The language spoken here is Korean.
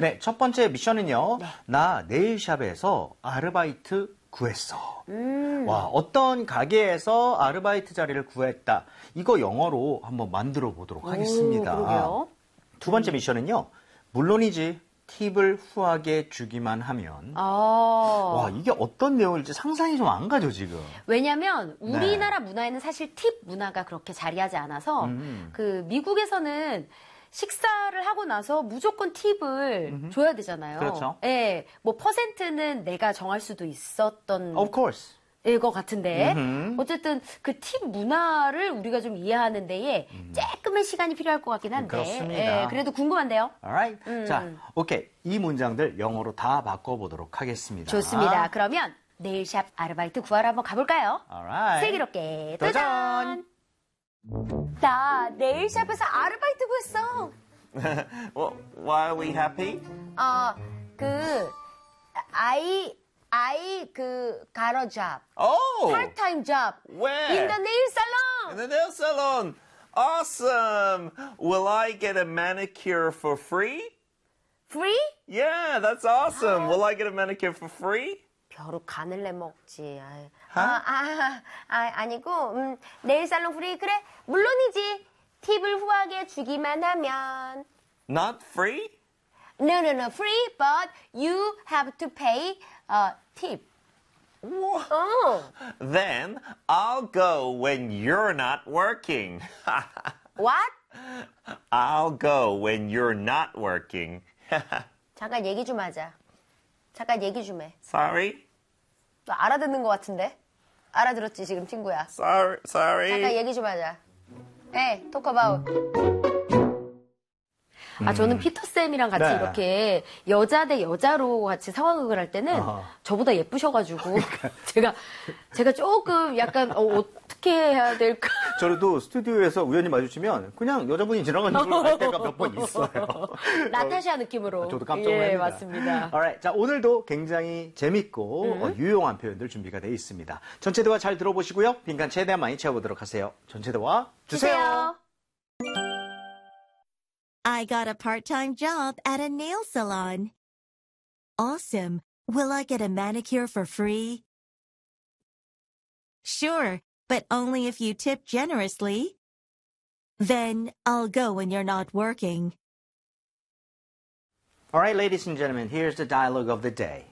네, 첫 번째 미션은요. 네. 나 네일샵에서 아르바이트 구했어. 와, 어떤 가게에서 아르바이트 자리를 구했다. 이거 영어로 한번 만들어 보도록 하겠습니다. 그러게요. 두 번째 미션은요. 물론이지 팁을 후하게 주기만 하면. 와, 이게 어떤 내용일지 상상이 좀 안 가죠, 지금. 왜냐면 우리나라 문화에는 사실 팁 문화가 그렇게 자리하지 않아서 그 미국에서는 식사를 하고 나서 무조건 팁을 줘야 되잖아요. 그렇죠. 예, 뭐 퍼센트는 내가 정할 수도 있었던 Of course. 것 같은데 어쨌든 그 팁 문화를 우리가 좀 이해하는 데에 조금의 시간이 필요할 것 같긴 한데 그렇습니다. 예, 그래도 궁금한데요. Alright. 자, 오케이. 이 문장들 영어로 다 바꿔보도록 하겠습니다. 좋습니다. 그러면 네일샵 아르바이트 구하러 한번 가볼까요? Alright. 슬기롭게 도전! 도전! 나 네일샵에서 아르바이트 구했어. Well, why are we happy? I got a job. Oh! Part-time job. Where? In the nail In salon. the nail salon. Awesome! Will I get a manicure for free? Free? Yeah, that's awesome. Will I get a manicure for free? 벼룩 간을 내 먹지. 하? 아니고 네일 살롱 프리 그래 물론이지. 팁을 후하게 주기만 하면. Not free? No, free, but you have to pay tip. Then I'll go when you're not working. What? I'll go when you're not working. 잠깐 얘기 좀 하자. 잠깐 얘기 좀 해. Sorry? 너 알아듣는 것 같은데? 알아들었지 지금 친구야. Sorry. 잠깐 얘기 좀 하자. Hey, talk about. 저는 피터쌤이랑 같이 네. 이렇게 여자 대 여자로 같이 상황극을 할 때는 저보다 예쁘셔가지고 제가 조금 약간 어떻게 해야 될까. 저도 스튜디오에서 우연히 마주치면 그냥 여자분이 지나가는 걸 알 때가 몇 번 있어요. 나타샤 느낌으로. 저도 깜짝 놀랍니다. 예, 맞습니다. Alright, 자, 오늘도 굉장히 재밌고 유용한 표현들 준비가 되어 있습니다. 전체 대화 잘 들어보시고요. 빈칸 최대한 많이 채워보도록 하세요. 전체 대화 주세요. I got a part-time job at a nail salon. Awesome. Will I get a manicure for free? Sure, but only if you tip generously. Then I'll go when you're not working. Alright, ladies and gentlemen, here's the dialogue of the day.